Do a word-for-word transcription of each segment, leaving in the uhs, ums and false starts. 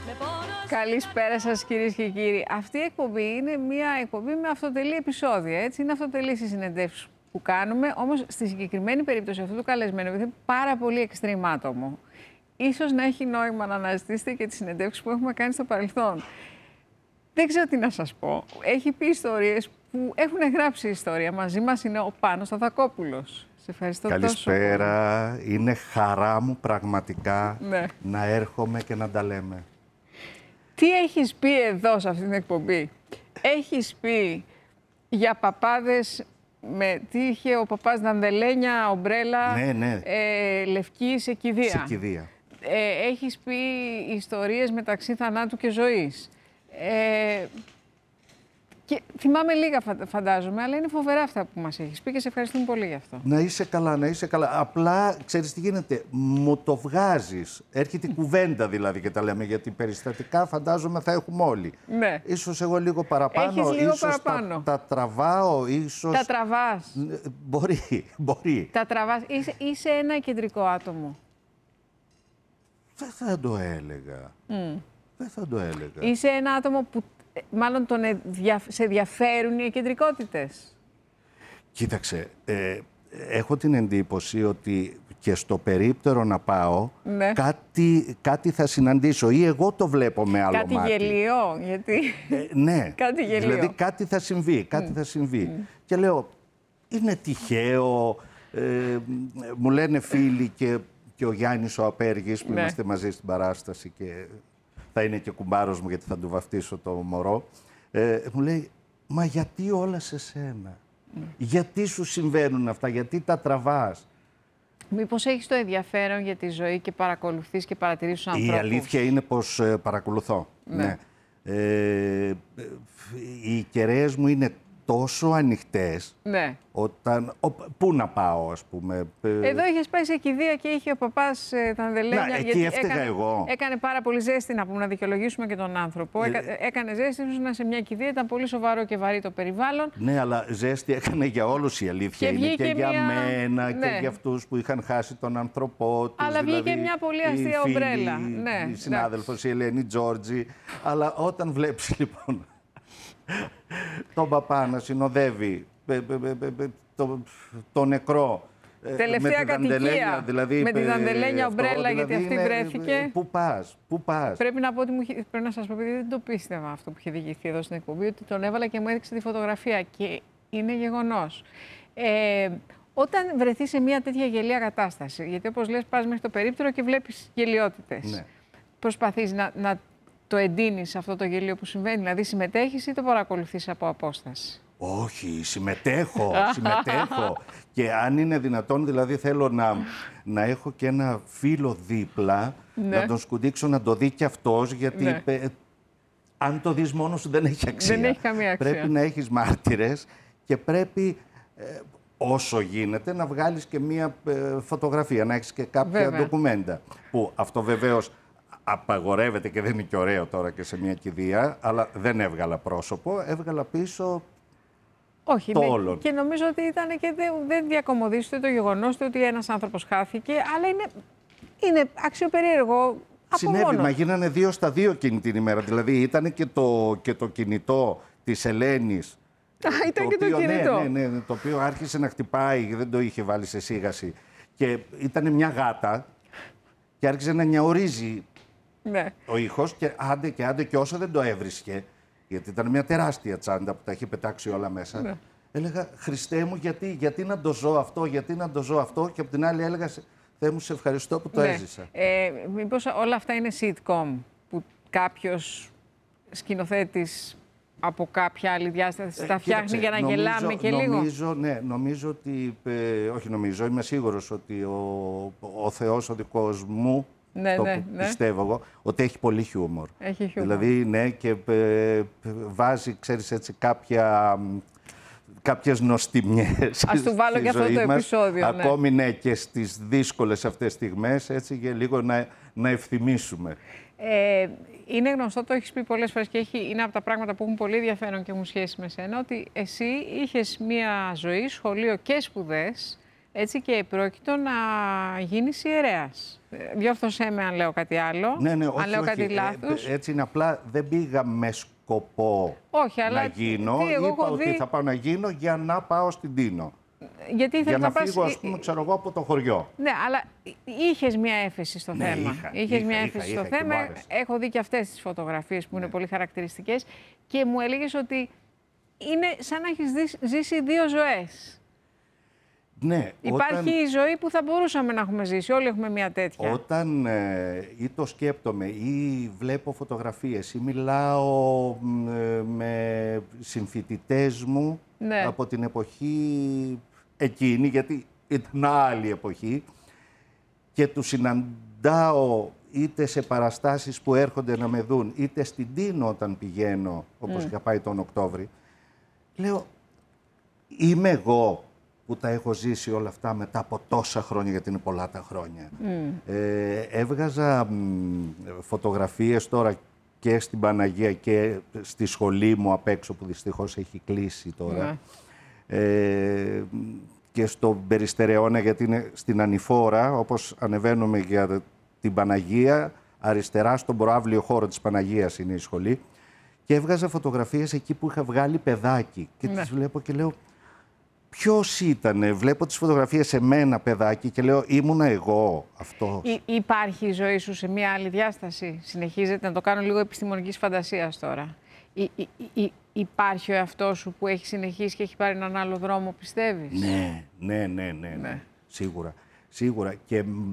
Καλησπέρα σας κυρίες και κύριοι. Αυτή η εκπομπή είναι μια εκπομπή με αυτοτελή επεισόδια, έτσι. Είναι αυτοτελής οι συνεντεύξεις που κάνουμε, όμως στη συγκεκριμένη περίπτωση αυτού του καλεσμένου, επειδή είναι πάρα πολύ extreme άτομο, ίσως να έχει νόημα να αναζητήσετε και τις συνεντεύξεις που έχουμε κάνει στο παρελθόν. Δεν ξέρω τι να σας πω. Έχει πει ιστορίες που έχουν γράψει ιστορία. Μαζί μας είναι ο Πάνος Σταθακόπουλος. Σε ευχαριστώ τόσο πολύ. Καλησπέρα. Είναι χαρά μου πραγματικά ναι. να έρχομαι και να τα λέμε. Τι έχεις πει εδώ σε αυτή την εκπομπή? Έχεις πει για παπάδες με τι είχε ο παπάς Δανδελένια, ομπρέλα, ναι, ναι. Ε, λευκή σε κηδεία. Σε κηδεία. Ε, έχεις πει ιστορίες μεταξύ θανάτου και ζωής. Ε, και θυμάμαι λίγα φαντάζομαι, αλλά είναι φοβερά αυτά που μας έχεις πει και σε ευχαριστούμε πολύ γι' αυτό. Να είσαι καλά, να είσαι καλά. Απλά, ξέρεις τι γίνεται, μου το βγάζεις. Έρχεται η κουβέντα δηλαδή και τα λέμε, γιατί περιστατικά φαντάζομαι θα έχουμε όλοι. Ναι. Ίσως εγώ λίγο παραπάνω, Έχεις λίγο ίσως παραπάνω. Τα, τα τραβάω, ίσως... Τα τραβάς. Μπορεί, μπορεί. Τα τραβάς. Είσαι, είσαι ένα κεντρικό άτομο. Δεν θα το έλεγα. Mm. Δεν θα το έλεγα. Είσαι ένα άτομο που μάλλον τον ενδια... σε ενδιαφέρουν οι κεντρικότητες. Κοίταξε, ε, έχω την εντύπωση ότι και στο περίπτερο να πάω, ναι. κάτι, κάτι θα συναντήσω ή εγώ το βλέπω με άλλο κάτι μάτι. Κάτι γελίο, γιατί... Ε, ναι, κάτι γελίο. Δηλαδή κάτι θα συμβεί, κάτι mm. θα συμβεί. Mm. Και λέω, είναι τυχαίο, ε, μου λένε φίλοι και, και ο Γιάννης ο Απέργης, που ναι. είμαστε μαζί στην παράσταση και... θα είναι και κουμπάρος μου γιατί θα του βαφτίσω το μωρό, ε, μου λέει, μα γιατί όλα σε σένα, mm. γιατί σου συμβαίνουν αυτά, γιατί τα τραβάς. Μήπως έχεις το ενδιαφέρον για τη ζωή και παρακολουθείς και παρατηρείς τους ανθρώπους. Η αλήθεια είναι πως ε, παρακολουθώ. Ναι. Ναι. Ε, οι κεραίες μου είναι τόσο ανοιχτές, ναι. όταν... Ο, πού να πάω, ας πούμε. Εδώ είχες πάει σε κηδεία και είχε ο παπάς ε, Δανδελένια. Να, εκεί γιατί έφταιγα έκανε, εγώ. Έκανε πάρα πολύ ζέστη, να πούμε, να δικαιολογήσουμε και τον άνθρωπο. Ε, Έκα, έκανε ζέστη, ίσως να σε μια κηδεία, ήταν πολύ σοβαρό και βαρύ το περιβάλλον. Ναι, αλλά ζέστη έκανε για όλους η αλήθεια. Και είναι και, και για μια... μένα ναι. και για αυτούς που είχαν χάσει τον άνθρωπό τους. Αλλά βγήκε δηλαδή, μια πολύ αστεία ομπρέλα. Ναι, η συνάδελφος, η Ελένη Τζόρτζη. Αλλά όταν βλέπεις λοιπόν τον παπά να συνοδεύει το, το νεκρό. Τελευταία κατοικία, δηλαδή, με τη Δανδελένια ομπρέλα, δηλαδή γιατί αυτή είναι, βρέθηκε. Πού πας, πού πας. Πρέπει να πω ότι μου, πρέπει να σας πω, επειδή δεν το πίστευα αυτό που είχε διηγηθεί εδώ στην εκπομπή, ότι τον έβαλα και μου έδειξε τη φωτογραφία και είναι γεγονός. Ε, όταν βρεθεί σε μια τέτοια γελία κατάσταση, γιατί όπως λες πας μέχρι το περίπτερο και βλέπεις γελιότητες, ναι. προσπαθείς να, να το εντείνεις αυτό το γελίο που συμβαίνει, δηλαδή συμμετέχεις ή το παρακολουθείς από απόσταση? Όχι, συμμετέχω, συμμετέχω. Και αν είναι δυνατόν, δηλαδή θέλω να, να έχω και ένα φίλο δίπλα, ναι. να τον σκουντίξω, να το δει και αυτός, γιατί ναι. πε, αν το δεις μόνος σου δεν έχει αξία. Δεν έχει καμία αξία. Πρέπει να έχεις μάρτυρες και πρέπει ε, όσο γίνεται να βγάλεις και μία ε, φωτογραφία, να έχεις και κάποια βέβαια. ντοκουμέντα. Που αυτό βεβαίως απαγορεύεται και δεν είναι και ωραίο τώρα και σε μια κηδεία, αλλά δεν έβγαλα πρόσωπο, έβγαλα πίσω... Όχι, ναι. Και νομίζω ότι ήταν και δεν, δεν διακομωδήσετε το γεγονός ότι ένας άνθρωπος χάθηκε, αλλά είναι, είναι αξιοπερίεργο από Συνέβη, μόνος. Μα γίνανε δύο στα δύο εκείνη την ημέρα. Δηλαδή ήταν και το, και το κινητό της Ελένης. Α, ήταν το και οποίο, το κινητό. Ναι, ναι, ναι, το οποίο άρχισε να χτυπάει, δεν το είχε βάλει σε σίγαση. Και ήταν μια γάτα και άρχισε να νιαουρίζει ναι. ο ήχος και άντε και άντε και όσο δεν το έβρισκε, γιατί ήταν μια τεράστια τσάντα που τα είχε πετάξει όλα μέσα. Ναι. Έλεγα, Χριστέ μου, γιατί, γιατί να το ζω αυτό, γιατί να το ζω αυτό. Και από την άλλη έλεγα, Θεέ μου, σε ευχαριστώ που το ναι. έζησα. Ε, μήπως όλα αυτά είναι sitcom, που κάποιος σκηνοθέτης από κάποια άλλη διάσταση ε, τα φτιάχνει κοίταξε, για να νομίζω, γελάμε και λίγο. Νομίζω, ναι, νομίζω ότι, ε, όχι νομίζω, είμαι σίγουρος ότι ο, ο Θεός ο δικός μου, ναι, το ναι, που ναι. πιστεύω εγώ, ότι έχει πολύ χιούμορ. Έχει χιούμορ. Δηλαδή, ναι, και ε, βάζει, ξέρεις, έτσι, κάποια, κάποιες νοστιμιές. Ας του βάλω και αυτό το επεισόδιο. Ναι. Ακόμη, ναι, και στις δύσκολες αυτές στιγμές, έτσι, για λίγο να, να ευθυμίσουμε. Ε, είναι γνωστό, το έχεις πει πολλές φορές και έχει, είναι από τα πράγματα που έχουν πολύ ενδιαφέρον και έχουν σχέση με σένα, ότι εσύ είχες μία ζωή, σχολείο και σπουδές έτσι και πρόκειτο να γίνεις ιερέας. Διόρθωσέ με αν λέω κάτι άλλο, Ναι, ναι, αν όχι, λέω όχι. κάτι λάθος. Ε, έτσι είναι, απλά δεν πήγα με σκοπό Όχι, αλλά να γίνω. τι, εγώ Είπα έχω ότι δει... θα πάω να γίνω για να πάω στην Τίνο. Γιατί Για ήθελες να να πας... φύγω, ας πούμε, ξέρω εγώ, από το χωριό. Ναι, αλλά είχες μια έφεση στο Ναι, θέμα. είχα, είχες είχα, μια είχα, έφεση είχα στο και θέμα. μου άρεσε. Έχω δει και αυτές τις φωτογραφίες που είναι Ναι. πολύ χαρακτηριστικές και μου έλεγες ότι είναι σαν να έχεις δει- ζήσει δύο ζωές. Ναι, Υπάρχει όταν... η ζωή που θα μπορούσαμε να έχουμε ζήσει. Όλοι έχουμε μια τέτοια. Όταν ε, ή το σκέπτομαι ή βλέπω φωτογραφίες ή μιλάω μ, ε, με συμφοιτητές μου Ναι. από την εποχή εκείνη, γιατί ήταν άλλη εποχή, και τους συναντάω είτε σε παραστάσεις που έρχονται να με δουν, είτε στην Τίνο όταν πηγαίνω, όπως είχα πάει τον Οκτώβρη, λέω, είμαι εγώ που τα έχω ζήσει όλα αυτά μετά από τόσα χρόνια, γιατί είναι πολλά τα χρόνια. Ε, έβγαζα μ, φωτογραφίες τώρα και στην Παναγία και στη σχολή μου απ' έξω, που δυστυχώς έχει κλείσει τώρα. Ε, και στον Περιστερεώνα, γιατί είναι στην Ανηφόρα, όπως ανεβαίνουμε για την Παναγία, αριστερά στον προαύλιο χώρο της Παναγίας είναι η σχολή, και έβγαζα φωτογραφίες εκεί που είχα βγάλει παιδάκι και Ναι. τις βλέπω και λέω, ποιος ήτανε? Βλέπω τις φωτογραφίες σε μένα παιδάκι και λέω, ήμουνα εγώ αυτό. Ή- υπάρχει η ζωή σου σε μια άλλη διάσταση? Συνεχίζεται, να το κάνω λίγο επιστημονικής φαντασίας τώρα. Ή- ή- ή- υπάρχει ο εαυτός σου που έχει συνεχίσει και έχει πάρει έναν άλλο δρόμο, πιστεύεις? Ναι, ναι, ναι, ναι, ναι. Ναι. Σίγουρα, σίγουρα. Και μ,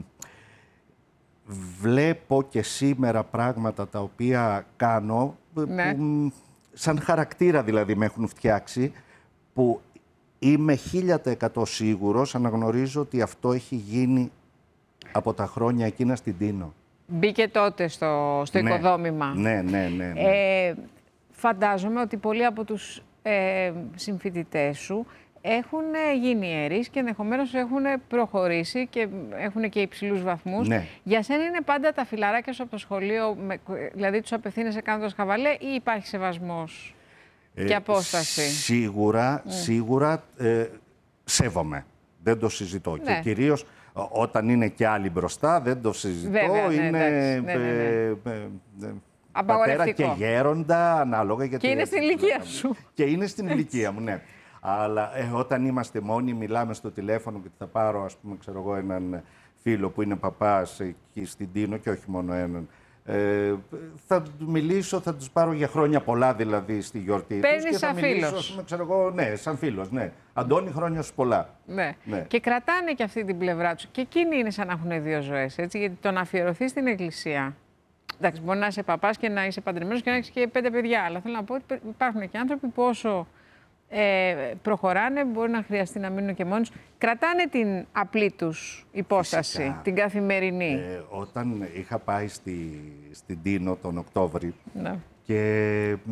βλέπω και σήμερα πράγματα τα οποία κάνω, που, Ναι. μ, σαν χαρακτήρα δηλαδή με έχουν φτιάξει, που είμαι χίλια τοις εκατό σίγουρος, αναγνωρίζω ότι αυτό έχει γίνει από τα χρόνια εκείνα στην Τίνο. Μπήκε τότε στο, στο Ναι. οικοδόμημα. Ναι, ναι, ναι. ναι. Ε, φαντάζομαι ότι πολλοί από τους ε, συμφοιτητές σου έχουν ε, γίνει ιερείς και ενδεχομένως έχουν προχωρήσει και έχουν και υψηλούς βαθμούς. Ναι. Για σένα είναι πάντα τα φιλαράκια σου από το σχολείο, με, δηλαδή τους απευθύνεσαι κάνοντας χαβαλέ, ή υπάρχει σεβασμός και απόσταση? Ε, Σίγουρα, σίγουρα ε, σέβομαι. Δεν το συζητώ. Ναι. Και κυρίως ό- όταν είναι και άλλοι μπροστά, δεν το συζητώ. Βέβαια, ναι, είναι εντάξει. Ναι, ναι, ναι. ε, ε, ε, πατέρα Απαγορευτικό. και γέροντα, ανάλογα. Γιατί Και είναι έτσι στην ηλικία λέγαμε. σου. Και είναι στην ηλικία μου, ναι. Αλλά ε, όταν είμαστε μόνοι, μιλάμε στο τηλέφωνο και θα πάρω, ας πούμε, ξέρω εγώ, έναν φίλο που είναι παπάς εκεί στην Τίνο, και όχι μόνο έναν. Ε, θα του μιλήσω, θα τους πάρω για χρόνια πολλά δηλαδή στη γιορτή τους. Παίρνεις Και θα σαν μιλήσω, φίλος. ας πούμε, ξέρω εγώ, ναι, σαν φίλος, ναι. Αντώνη, χρόνια σου πολλά. Ναι. Ναι. Και κρατάνε και αυτή την πλευρά του. Και εκείνοι είναι σαν να έχουν δύο ζωές, έτσι. Γιατί το να αφιερωθεί στην εκκλησία. Εντάξει, μπορεί να είσαι παπάς και να είσαι παντρεμένος και να έχεις και πέντε παιδιά. Αλλά θέλω να πω ότι υπάρχουν και άνθρωποι που όσο ε, προχωράνε, μπορεί να χρειαστεί να μείνουν και μόνοι τους. Κρατάνε την απλή τους υπόσταση, Φυσικά. την καθημερινή. Ε, όταν είχα πάει στη, στην Τίνο τον Οκτώβρη Ναι. και μ,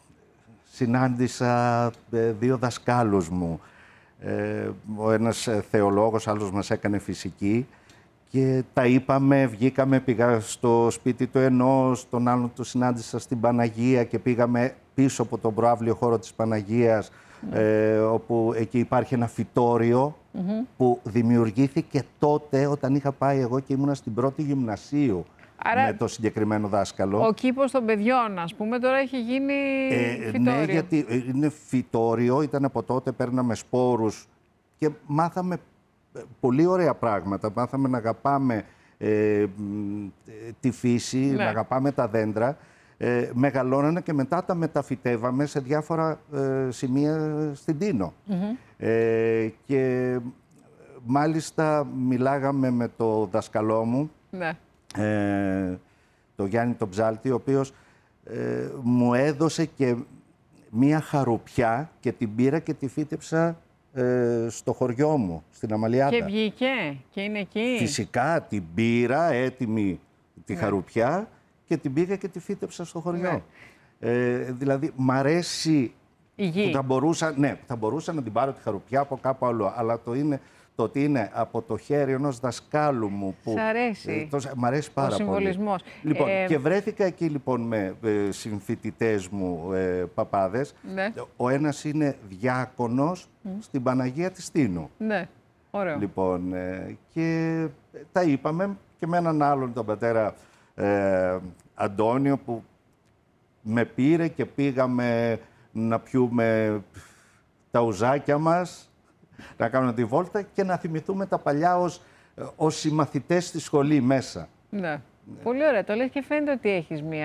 συνάντησα ε, δύο δασκάλους μου. Ε, ο ένας ε, θεολόγος, άλλος μας έκανε φυσική, και τα είπαμε, βγήκαμε, πήγα στο σπίτι του ενός, τον άλλον το συνάντησα στην Παναγία και πήγαμε πίσω από τον προαύλιο χώρο της Παναγίας, ε, όπου εκεί υπάρχει ένα φυτόριο που δημιουργήθηκε τότε όταν είχα πάει εγώ και ήμουνα στην πρώτη γυμνασίου. Άρα, με το συγκεκριμένο δάσκαλο. ο κήπος των παιδιών, ας πούμε, τώρα έχει γίνει Ε, φυτόριο. ναι, γιατί είναι φυτόριο, ήταν από τότε, παίρναμε σπόρους και μάθαμε πολύ ωραία πράγματα. Μάθαμε να αγαπάμε ε, μ, τη φύση, Ναι. να αγαπάμε τα δέντρα. Ε, μεγαλώνανε και μετά τα μεταφυτεύαμε σε διάφορα ε, σημεία στην Τίνο. Ε, και μάλιστα μιλάγαμε με το δασκαλό μου, Ναι. ε, το Γιάννη τον Ψάλτη, ο οποίος ε, μου έδωσε και μία χαρουπιά και την πήρα και τη φύτεψα ε, στο χωριό μου, στην Αμαλιάτα. Και βγήκε και είναι εκεί. Φυσικά την πήρα έτοιμη τη χαρουπιά και την πήγα και τη φύτεψα στο χωριό. Ε, δηλαδή, μ' αρέσει Η γη. που θα μπορούσα, ναι, θα μπορούσα να την πάρω τη χαρουπιά από κάπου άλλο, αλλά το, είναι, το ότι είναι από το χέρι ενός δασκάλου μου που... Σ' αρέσει. Ε, τόσο- μ' αρέσει πάρα Ο συμβολισμός. πολύ. Λοιπόν, Ε, και βρέθηκα εκεί λοιπόν με ε, συμφοιτητές μου ε, παπάδες. Ναι. Ο ένας είναι διάκονος στην Παναγία της Τίνου. Ναι. Ωραίο. Λοιπόν, ε, και τα είπαμε και με έναν άλλον, τον πατέρα ε, Αντώνιο, που με πήρε και πήγαμε να πιούμε τα ουζάκια μας, να κάνουμε τη βόλτα και να θυμηθούμε τα παλιά ως, ως συμμαθητές στη σχολή μέσα. Ναι. Ναι. Πολύ ωραία. Το λες και φαίνεται ότι έχεις μια...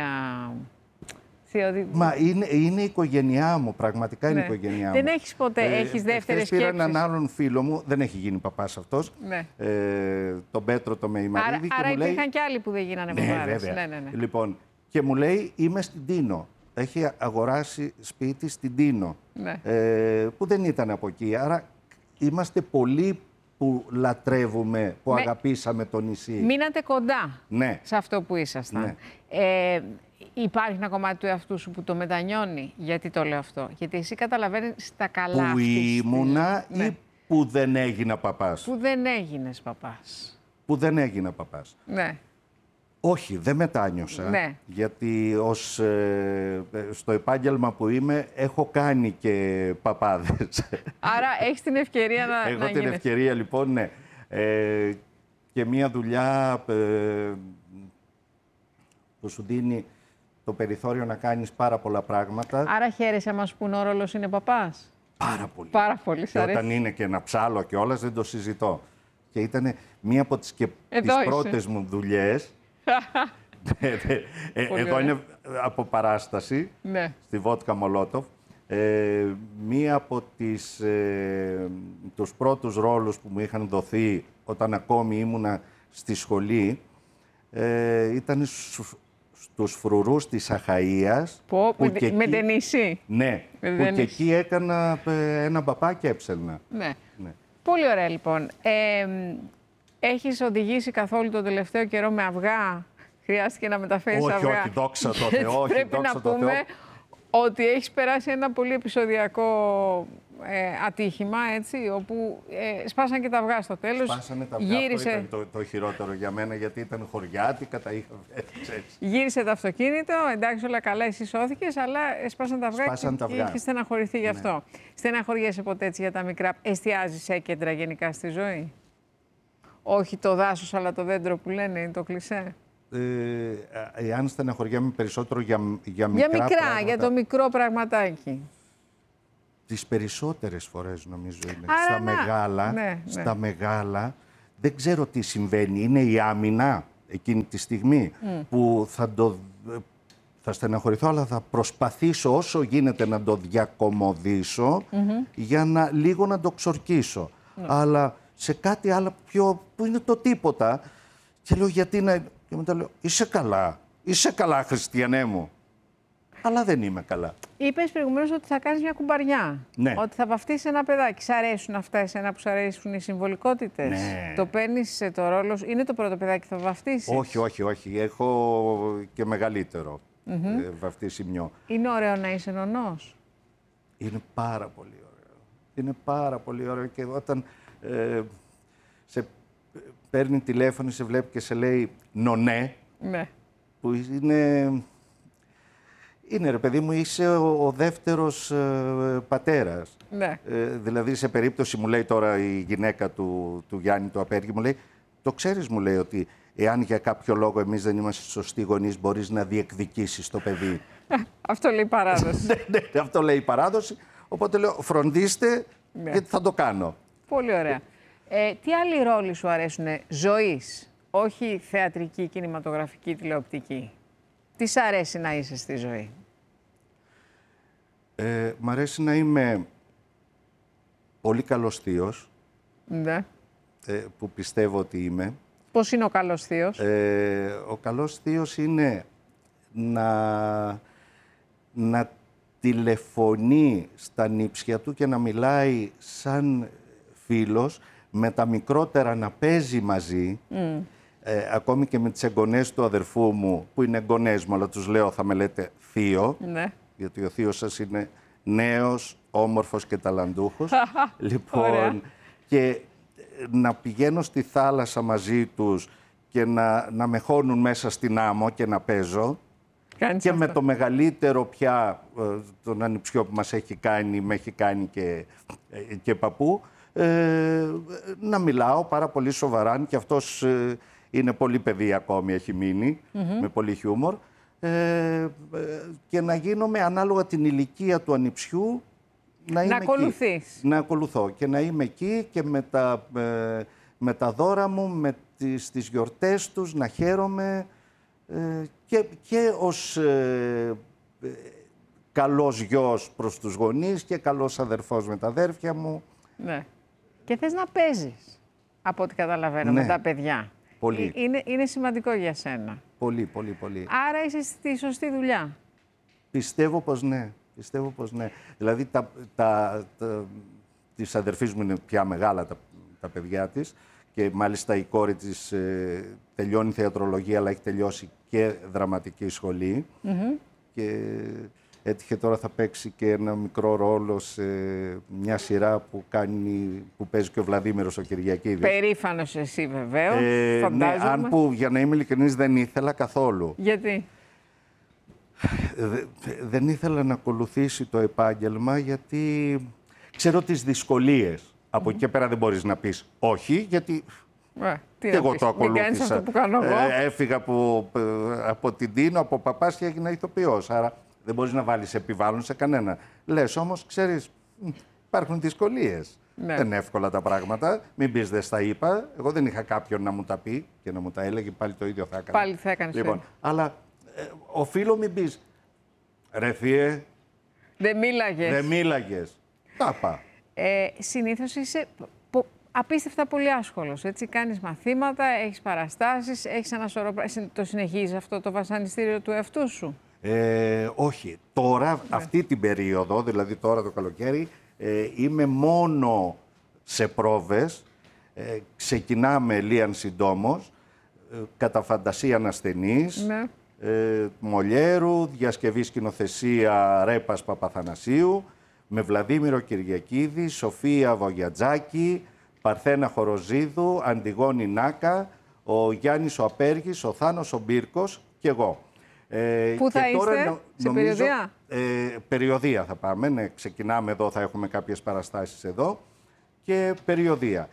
Μα είναι, είναι η οικογένειά μου, πραγματικά είναι ναι. η οικογένειά μου. Δεν έχεις ποτέ, ε, έχεις δεύτερες σκέψεις. Πήρα έναν άλλον φίλο μου, δεν έχει γίνει παπάς αυτός, ναι. ε, τον Πέτρο το Μεϊμαρίδη. Άρα, και άρα μου λέει, υπήρχαν κι άλλοι που δεν γίνανε ναι, παπάδες. βέβαια. Ναι, ναι, ναι. Λοιπόν, και μου λέει, είμαι στην Τίνο. Έχει αγοράσει σπίτι στην Τίνο, ναι. ε, που δεν ήταν από εκεί. Άρα είμαστε πολλοί που λατρεύουμε, που Με... αγαπήσαμε το νησί. Μείνατε κοντά ναι. σε αυτό που ήσασταν. Ναι. Ε, υπάρχει ένα κομμάτι του εαυτού σου που το μετανιώνει. Γιατί το λέω αυτό? Γιατί εσύ καταλαβαίνεις τα καλά που ήμουνα ναι. ή που δεν έγινα παπάς? Που δεν έγινες παπάς. Που δεν έγινα παπάς. Ναι. Όχι, δεν μετάνιωσα. Ναι. Γιατί ως, ε, στο επάγγελμα που είμαι έχω κάνει και παπάδες. Άρα έχεις την ευκαιρία να, έχω να την γίνεις. ευκαιρία λοιπόν, ναι. Ε, και μία δουλειά ε, που σου δίνει το περιθώριο να κάνεις πάρα πολλά πράγματα. Άρα χαίρεσαι μας πουν ο ρόλος είναι παπάς? Πάρα πολύ. Πάρα πολύ, και όταν είναι και ένα ψάλο και όλας δεν το συζητώ. Και ήταν μία από τις, και τις πρώτες μου δουλειές. ε, εδώ ωραία. Είναι από παράσταση, ναι. στη Βότκα Μολότοφ. Ε, μία από τις, ε, τους πρώτους ρόλους που μου είχαν δοθεί όταν ακόμη ήμουνα στη σχολή ε, ήταν στους φρουρούς της Αχαΐας. Πω, που με, και με εκεί, ταινίσι. Ναι, με που και εκεί έκανα ε, ένα μπαπά και έψελνα. Ναι. ναι. Πολύ ωραία λοιπόν. Ε, έχεις οδηγήσει καθόλου το τελευταίο καιρό με αυγά? Χρειάστηκε να μεταφέρεις όχι, αυγά? Όχι, δόξα τω Θεώ. Όχι, πρέπει δόξα να το πούμε Θεώ. ότι έχεις περάσει ένα πολύ επεισοδιακό ε, ατύχημα, έτσι, όπου ε, σπάσαν και τα αυγά στο τέλος. Σπάσανε τα αυγά, γύρισε... αυτό ήταν το, το χειρότερο για μένα, γιατί ήταν χωριάτικα, τα είχα έτσι. Γύρισε το αυτοκίνητο, εντάξει όλα καλά, εσύ σώθηκες, αλλά σπάσαν τα αυγά Σπάσαν και, τα αυγά. και είχες στεναχωρηθεί γι' Ναι. αυτό. Στεναχωριέσαι ποτέ έτσι για τα μικρά? Εστιάζεις σε κέντρα γενικά στη ζωή? Όχι το δάσος, αλλά το δέντρο που λένε, είναι το κλισέ. Ε, εάν στεναχωριέμαι περισσότερο για, για μικρά Για μικρά, πράγματα, για το μικρό πραγματάκι. τις περισσότερες φορές νομίζω είναι. Άρα, στα να. μεγάλα, Ναι, ναι. στα μεγάλα, δεν ξέρω τι συμβαίνει. Είναι η άμυνα εκείνη τη στιγμή Mm. που θα το... Θα στεναχωρηθώ, αλλά θα προσπαθήσω όσο γίνεται να το διακομωδήσω Mm-hmm. για να λίγο να το ξορκίσω. Ναι. Αλλά σε κάτι άλλο πιο, που είναι το τίποτα, και λέω γιατί να... Και μετά λέω, είσαι καλά, είσαι καλά χριστιανέ μου. Αλλά δεν είμαι καλά. Είπες προηγουμένως ότι θα κάνεις μια κουμπαριά. Ναι. Ότι θα βαφτίσεις ένα παιδάκι. Σ' αρέσουν αυτά εσένα που σ' αρέσουν οι συμβολικότητες? Ναι. Το παίρνεις σε το ρόλο σου? Είναι το πρώτο παιδάκι που θα βαφτίσεις? Όχι, όχι, όχι. Έχω και μεγαλύτερο Mm-hmm. ε, βαφτίσιμιο. Είναι ωραίο να είσαι νονός? Είναι πάρα πολύ ωραίο. Είναι πάρα πολύ ωραίο και όταν ε, σε παίρνει τηλέφωνο, σε βλέπει και σε λέει νονέ, Ναι. που είναι... Είναι, ρε παιδί μου, είσαι ο, ο δεύτερος ε, πατέρας. Ναι. Ε, δηλαδή, σε περίπτωση, μου λέει τώρα η γυναίκα του, του Γιάννη, του Απέργη, μου λέει, το ξέρεις, μου λέει, ότι εάν για κάποιο λόγο εμείς δεν είμαστε σωστοί γονείς, μπορείς να διεκδικήσεις το παιδί. Αυτό λέει η παράδοση. ναι, ναι, αυτό λέει η παράδοση. Οπότε λέω, φροντίστε, Ναι. γιατί θα το κάνω. Πολύ ωραία. Ε, τι άλλοι ρόλοι σου αρέσουν ζωής, όχι θεατρική, κινηματογραφική, τηλεοπτική? Τι σ' αρέσει να είσαι στη ζωή? Ε, μ' αρέσει να είμαι πολύ καλός θείος, Ναι. ε, που πιστεύω ότι είμαι. Πώς είναι ο καλός θείος? Ε, ο καλός θείος είναι να, να τηλεφωνεί στα νύψια του και να μιλάει σαν φίλος, με τα μικρότερα να παίζει μαζί, Mm. ε, ακόμη και με τις εγγονές του αδερφού μου, που είναι εγγονές μου, αλλά τους λέω θα με λέτε θείο, Ναι. γιατί ο θείος σας είναι νέος, όμορφος και ταλαντούχος. Λοιπόν, Ωραία. και να πηγαίνω στη θάλασσα μαζί τους και να, να με χώνουν μέσα στην άμμο και να παίζω. Κάνεις Και αυτό. με το μεγαλύτερο πια, ε, τον ανιψιό που μας έχει κάνει, με έχει κάνει και, ε, και παππού, ε, να μιλάω πάρα πολύ σοβαρά, αν και αυτός ε, είναι πολύ παιδί ακόμη, έχει μείνει, mm-hmm. με πολύ χιούμορ, ε, ε, και να γίνομαι ανάλογα την ηλικία του ανιψιού, να, να ακολουθείς. Να ακολουθώ και να είμαι εκεί και με τα, ε, με τα δώρα μου, με τις, τις γιορτές τους, να χαίρομαι ε, και, και ως ε, ε, καλός γιος προς τους γονείς και καλός αδερφός με τα αδέρφια μου. Ναι. Και θες να παίζεις, από ό,τι καταλαβαίνω, ναι. με τα παιδιά. Πολύ. Είναι, είναι σημαντικό για σένα. Πολύ, πολύ, πολύ. Άρα είσαι στη σωστή δουλειά. Πιστεύω πως ναι. Πιστεύω πως ναι. Δηλαδή, τα, τα, τα, της αδερφής μου είναι πια μεγάλα τα, τα παιδιά της και μάλιστα η κόρη της ε, τελειώνει θεατρολογία, αλλά έχει τελειώσει και δραματική σχολή. Mm-hmm. Και έτυχε τώρα θα παίξει και ένα μικρό ρόλο σε μια σειρά που, κάνει, που παίζει και ο Βλαδίμηρος ο Κυριακίδης. Περήφανος εσύ βεβαίως, ε, φαντάζομαι. Ναι, αν που, για να είμαι ειλικρινής, δεν ήθελα καθόλου. Γιατί? Δε, δεν ήθελα να ακολουθήσει το επάγγελμα γιατί ξέρω τις δυσκολίες. Mm-hmm. Από εκεί και πέρα δεν μπορείς να πεις όχι, γιατί ε, και εγώ το ακολούθησα. Δεν κάνεις αυτό που κάνω εγώ. Ε, έφυγα από, από την Τίνο, από παπάς και έγινα ηθοποιός. Άρα δεν μπορείς να βάλεις επιβάλλον σε κανένα. Λες όμως, ξέρεις, υπάρχουν δυσκολίες. Ναι. Δεν είναι εύκολα τα πράγματα. Μην πεις δεν στα είπα. Εγώ δεν είχα κάποιον να μου τα πει και να μου τα έλεγε. Πάλι το ίδιο θα έκανα. Πάλι θα έκανες. Λοιπόν, αλλά ε, οφείλω μην πεις ρε θύε, δεν μίλαγες. Δεν μίλαγες. Τα πά. Ε, συνήθως είσαι πο, απίστευτα πολύ άσχολος. Έτσι, κάνεις μαθήματα, έχεις παραστάσεις, έχεις ένα σωρό. Το συνεχίζεις αυτό το βασανιστήριο του εαυτού σου? Ε, όχι. Τώρα, ναι. αυτή την περίοδο, δηλαδή τώρα το καλοκαίρι, ε, είμαι μόνο σε πρόβες. Ε, ξεκινάμε λίαν συντόμως, ε, κατά φαντασία ασθενής. Ναι. Ε, Μολιέρου, διασκευή σκηνοθεσία Ρέπας Παπαθανασίου, με Βλαδίμηρο Κυριακίδη, Σοφία Βογιατζάκη, Παρθένα Χοροζίδου, Αντιγόνη Νάκα, ο Γιάννης ο Απέργης, ο Θάνος ο Μπύρκος και εγώ. Ε, Πού θα και είστε, τώρα, νο, σε νομίζω, περιοδία? Ε, περιοδία θα πάμε, ναι, ξεκινάμε εδώ, θα έχουμε κάποιες παραστάσεις εδώ και περιοδία.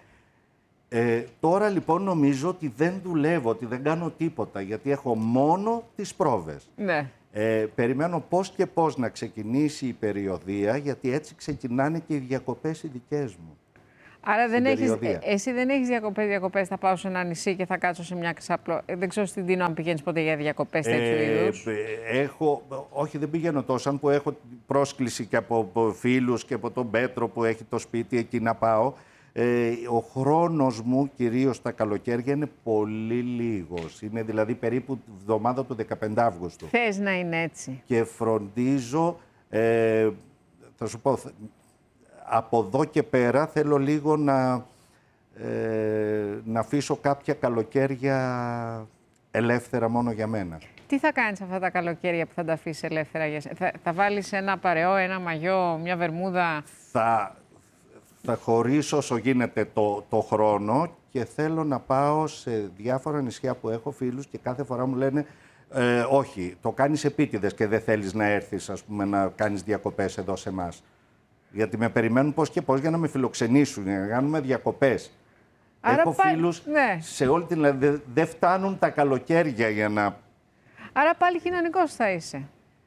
Ε, τώρα λοιπόν νομίζω ότι δεν δουλεύω, ότι δεν κάνω τίποτα, γιατί έχω μόνο τις πρόβες. Ναι. Ε, περιμένω πώς και πώς να ξεκινήσει η περιοδία, γιατί έτσι ξεκινάνε και οι διακοπές οι δικές μου. Άρα δεν έχεις, εσύ δεν έχεις διακοπές, διακοπές, θα πάω σε ένα νησί και θα κάτσω σε μια ξαπλό. Δεν ξέρω στην Τίνο αν πηγαίνεις ποτέ για διακοπές τέτοιου ε, είδους. Έχω, όχι δεν πηγαίνω τόσο, αν που έχω πρόσκληση και από, από φίλους και από τον Πέτρο που έχει το σπίτι εκεί να πάω. Ε, ο χρόνος μου, κυρίως τα καλοκαίρια, είναι πολύ λίγος. Είναι δηλαδή περίπου τη βδομάδα του δεκαπέντε Αυγούστου. Θες να είναι έτσι. Και φροντίζω, ε, θα σου πω, από εδώ και πέρα θέλω λίγο να, ε, να αφήσω κάποια καλοκαίρια ελεύθερα μόνο για μένα. Τι θα κάνεις αυτά τα καλοκαίρια που θα τα αφήσεις ελεύθερα για σένα? Θα, θα βάλεις ένα παρεό, ένα μαγιό, μια βερμούδα? Θα... Θα χωρίσω όσο γίνεται το, το χρόνο και θέλω να πάω σε διάφορα νησιά που έχω φίλους και κάθε φορά μου λένε ε, όχι, το κάνεις επίτηδες και δεν θέλεις να έρθεις, ας πούμε, να κάνεις διακοπές εδώ σε εμάς. Γιατί με περιμένουν πώς και πώς για να με φιλοξενήσουν, για να κάνουμε διακοπές. Άρα έχω πάλι, φίλους ναι. σε όλη την Ελλάδα, δεν δε φτάνουν τα καλοκαίρια για να... Άρα πάλι κοινωνικός θα είσαι.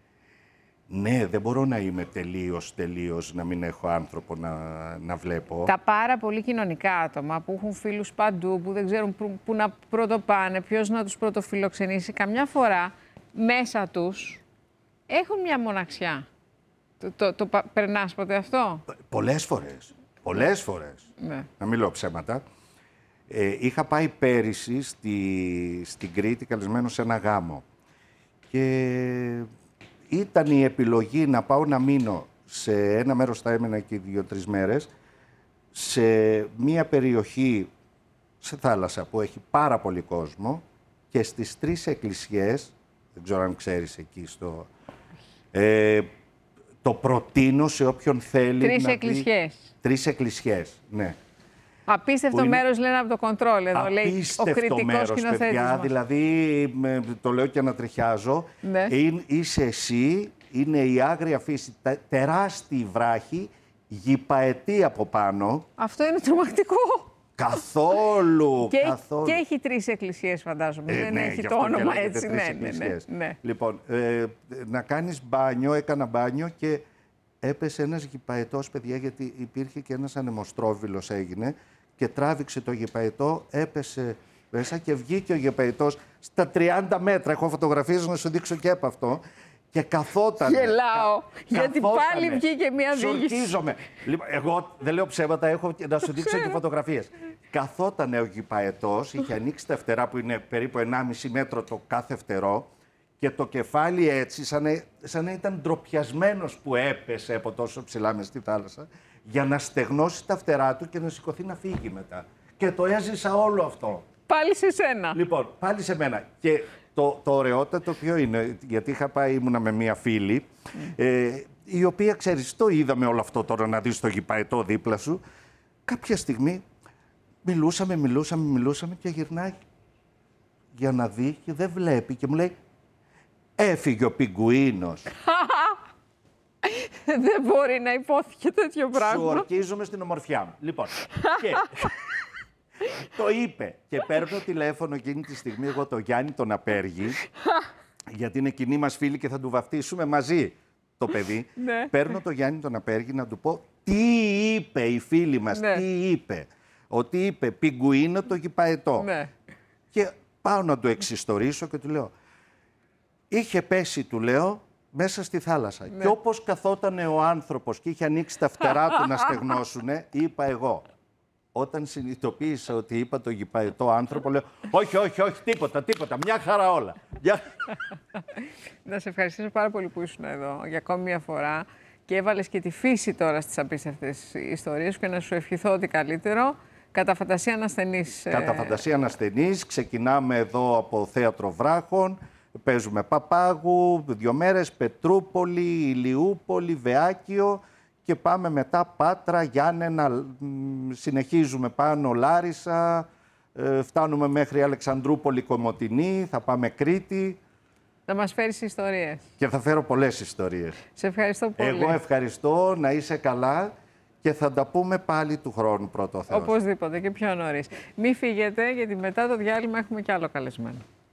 Ναι, δεν μπορώ να είμαι τελείως, τελείως, να μην έχω άνθρωπο να, να βλέπω. Τα πάρα πολύ κοινωνικά άτομα που έχουν φίλους παντού, που δεν ξέρουν που, που να πρωτοπάνε, ποιος να τους πρωτοφιλοξενήσει, καμιά φορά μέσα τους έχουν μια μοναξιά. Το, το, το, το περνάς ποτέ αυτό? Πολλές φορές. Πολλές φορές. Ναι. Να μην λέω ψέματα. Ε, είχα πάει πέρυσι στη, στην Κρήτη καλεσμένο σε ένα γάμο. Και... ήταν η επιλογή να πάω να μείνω σε ένα μέρος, θα έμενα εκεί δύο-τρεις μέρες, σε μία περιοχή σε θάλασσα που έχει πάρα πολύ κόσμο και στις τρεις εκκλησιές, δεν ξέρω αν ξέρεις εκεί στο... Ε, το προτείνω σε όποιον θέλει τρεις να εκκλησιές. Δει, τρεις εκκλησιές, ναι. Απίστευτο είναι... μέρος, λένε από το κοντρόλ εδώ, λέει ο κριτικός σκηνοθέτης μας. Δηλαδή, με, το λέω και ανατριχιάζω, ναι. είναι, είσαι εσύ, είναι η άγρια φύση, τε, τεράστιοι βράχοι γηπαετή από πάνω. Αυτό είναι τρομακτικό. Καθόλου, Και, καθόλου. και έχει τρεις εκκλησίες, φαντάζομαι. Ε, Δεν ναι, έχει γι' το αυτό και όνομα λέγεται έτσι. τρεις Ναι, ναι, ναι, εκκλησίες. ναι. Λοιπόν, ε, να κάνεις μπάνιο, έκανα μπάνιο και έπεσε ένας γηπαετός, παιδιά, γιατί υπήρχε και ένας ανεμοστρόβιλος έγινε και τράβηξε το γηπαετό, έπεσε μέσα και βγήκε ο γηπαετός στα τριάντα μέτρα. Έχω φωτογραφίες να σου δείξω και από αυτό. Και καθότανε. Γελάω, κα, γιατί καθότανε. πάλι βγήκε μια διοίκηση. Σορκίζομαι. Λοιπόν, εγώ δεν λέω ψέματα, έχω να σου δείξω και φωτογραφίες. Καθότανε ο γηπαετός, είχε ανοίξει τα φτερά που είναι περίπου ενάμιση μέτρο το κάθε φτερό και το κεφάλι έτσι, σαν να, σαν να ήταν ντροπιασμένος που έπεσε από τόσο ψηλά μες στη θάλασσα, για να στεγνώσει τα φτερά του και να σηκωθεί να φύγει μετά. Και το έζησα όλο αυτό. Πάλι σε σένα. Λοιπόν, πάλι σε μένα. Και το, το ωραιότατο ποιο είναι, γιατί είχα πάει, ήμουνα με μία φίλη, mm. ε, η οποία, ξέρεις, το είδαμε όλο αυτό τώρα να δεις το γηπαετό δίπλα σου. Κάποια στιγμή μιλούσαμε, μιλούσαμε, μιλούσαμε και γυρνάει για να δει και δεν βλέπει και μου λέει «Έφυγε ο πιγκουίνος». Δεν μπορεί να υπόθηκε τέτοιο πράγμα. Σου ορκίζομαι στην ομορφιά μου. Λοιπόν, και... Το είπε και παίρνω τηλέφωνο εκείνη τη στιγμή εγώ το Γιάννη τον Απέργη, γιατί είναι κοινή μας φίλη και θα του βαφτίσουμε μαζί το παιδί. Ναι. Παίρνω το Γιάννη τον Απέργη να του πω τι είπε η φίλη μας, ναι. τι είπε. Ότι είπε πιγκουίνο το γηπαετό. Ναι. Και πάω να του εξιστορήσω και του λέω, είχε πέσει, του λέω, μέσα στη θάλασσα. Ναι. Και όπως καθότανε ο άνθρωπος και είχε ανοίξει τα φτερά του να στεγνώσουνε, είπα εγώ. Όταν συνειδητοποίησα ότι είπα το γηπαετό άνθρωπο, λέω όχι, όχι, όχι, τίποτα, τίποτα, μια χαρά όλα. Μια... Να σε ευχαριστήσω πάρα πολύ που ήσουν εδώ για ακόμη μια φορά και έβαλες και τη φύση τώρα στις απίστευτες ιστορίες σου και να σου ευχηθώ ότι καλύτερο. Κατά φαντασία ανασθενής. Κατά φαντασία ανασθενής, ξεκινάμε εδώ από Θέατρο Βράχων, παίζουμε Παπάγου, δύο μέρες, Πετρούπολη, Ηλιούπολη, Βεάκιο. Και πάμε μετά Πάτρα, Γιάννενα, συνεχίζουμε πάνω Λάρισα, ε, φτάνουμε μέχρι Αλεξανδρούπολη, Κομοτηνή, θα πάμε Κρήτη. Να μας φέρεις ιστορίες. Και θα φέρω πολλές ιστορίες. Σε ευχαριστώ πολύ. Εγώ ευχαριστώ, να είσαι καλά και θα τα πούμε πάλι του χρόνου πρώτο Θεός. Οπωσδήποτε και πιο νωρίς. Μην φύγετε γιατί μετά το διάλειμμα έχουμε κι άλλο καλεσμένο.